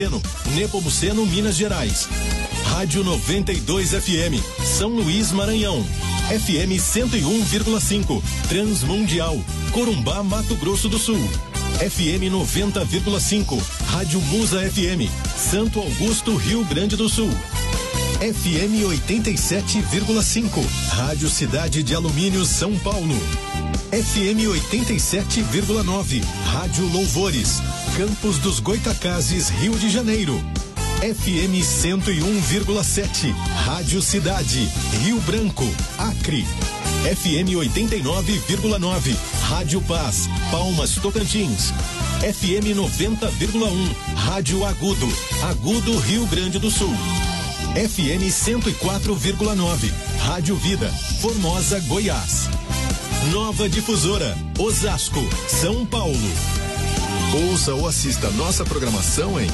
Nepomuceno, Minas Gerais. Rádio 92 FM, São Luís, Maranhão. FM 101,5, Transmundial, Corumbá, Mato Grosso do Sul. FM 90,5, Rádio Musa FM, Santo Augusto, Rio Grande do Sul. FM 87,5, Rádio Cidade de Alumínio, São Paulo. FM 87,9, Rádio Louvores, Campos dos Goitacazes, Rio de Janeiro. FM 101,7, Rádio Cidade, Rio Branco, Acre. FM 89,9, Rádio Paz, Palmas, Tocantins. FM 90,1, Rádio Agudo, Agudo, Rio Grande do Sul. FM 104,9, Rádio Vida, Formosa, Goiás. Nova Difusora, Osasco, São Paulo. Ouça ou assista nossa programação em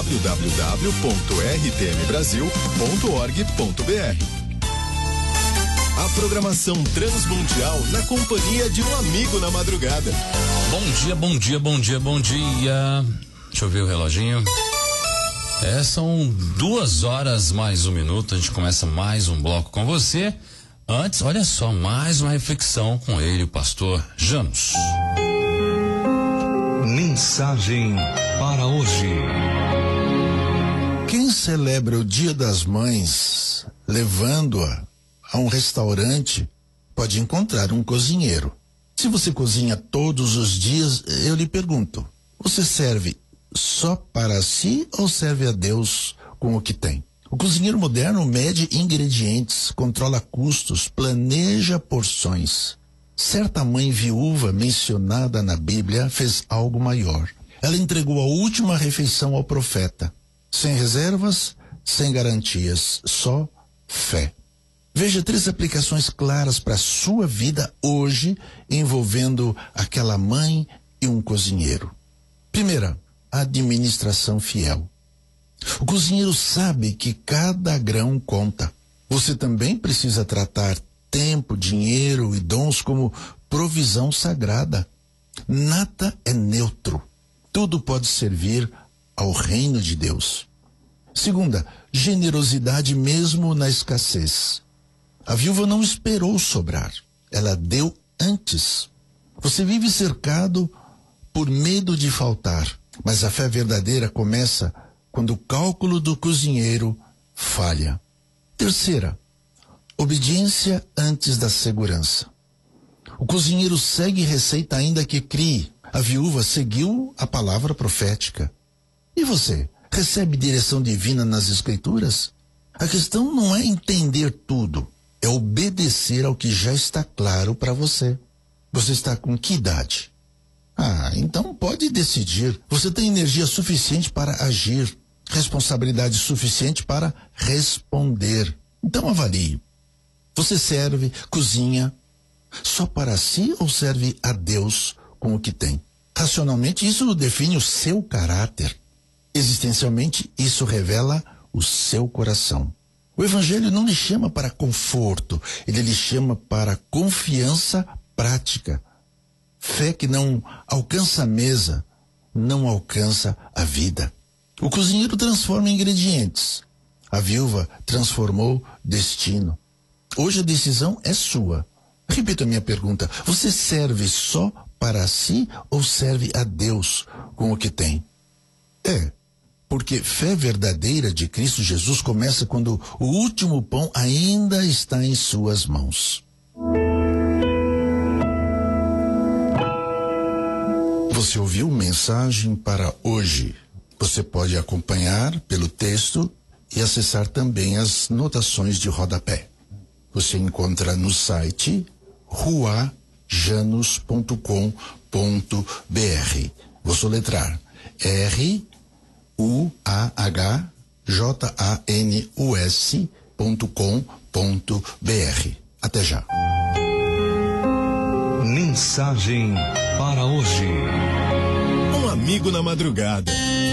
www.rtmbrasil.org.br. A programação transmundial na companhia de um amigo na madrugada. Bom dia, bom dia, bom dia, bom dia. Deixa eu ver o reloginho. São 2 horas mais 1 minuto. A gente começa mais um bloco com você. Antes, olha só, mais uma reflexão com ele, o pastor Janos. Mensagem para hoje. Quem celebra o Dia das Mães levando-a a um restaurante pode encontrar um cozinheiro. Se você cozinha todos os dias, eu lhe pergunto, você serve só para si ou serve a Deus com o que tem? O cozinheiro moderno mede ingredientes, controla custos, planeja porções. Certa mãe viúva mencionada na Bíblia fez algo maior. Ela entregou a última refeição ao profeta. Sem reservas, sem garantias, só fé. Veja 3 aplicações claras para a sua vida hoje, envolvendo aquela mãe e um cozinheiro. Primeira, administração fiel. O cozinheiro sabe que cada grão conta. Você também precisa tratar tempo, dinheiro e dons como provisão sagrada. Nada é neutro. Tudo pode servir ao reino de Deus. Segunda, generosidade mesmo na escassez. A viúva não esperou sobrar. Ela deu antes. Você vive cercado por medo de faltar, mas a fé verdadeira começa quando o cálculo do cozinheiro falha. Terceira, obediência antes da segurança. O cozinheiro segue receita ainda que crie. A viúva seguiu a palavra profética. E você, recebe direção divina nas escrituras? A questão não é entender tudo, é obedecer ao que já está claro para você. Você está com que idade? Então pode decidir. Você tem energia suficiente para agir, responsabilidade suficiente para responder. Então avalie. Você serve, cozinha, só para si ou serve a Deus com o que tem? Racionalmente, isso define o seu caráter. Existencialmente, isso revela o seu coração. O Evangelho não lhe chama para conforto, ele lhe chama para confiança prática. Fé que não alcança a mesa, não alcança a vida. O cozinheiro transforma ingredientes. A viúva transformou destino. Hoje a decisão é sua. Repito a minha pergunta. Você serve só para si ou serve a Deus com o que tem? Porque fé verdadeira de Cristo Jesus começa quando o último pão ainda está em suas mãos. Você ouviu mensagem para hoje? Você pode acompanhar pelo texto e acessar também as notações de rodapé. Você encontra no site ruajanus.com.br. Vou soletrar ruajanus.com.br. Até já. Mensagem para hoje. Um amigo na madrugada.